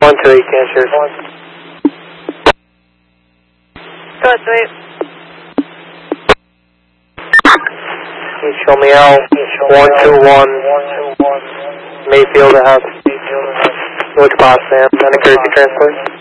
128, cancer. Go ahead, sweet. Can you show me out? 121 Mayfield House. Which boss, Sam? Under courtesy transport.